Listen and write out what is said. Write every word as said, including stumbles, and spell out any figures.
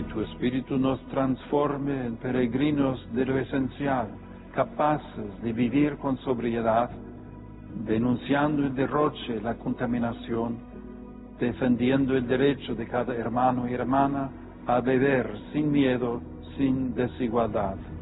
tu Espíritu nos transforme en peregrinos de lo esencial, capaces de vivir con sobriedad, denunciando el derroche, la contaminación, defendiendo el derecho de cada hermano y hermana a beber sin miedo, sin desigualdad.